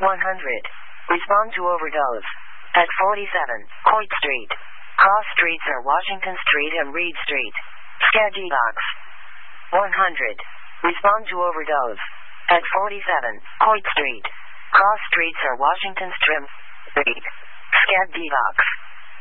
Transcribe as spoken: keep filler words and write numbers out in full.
one hundred. Respond to overdose. At forty-seven, Coit Street. Cross streets are Washington Street and Reed Street. Sketchy box. one hundred. Respond to overdose. At forty-seven, Coit Street. Cross streets are Washington Street. Sketchy box.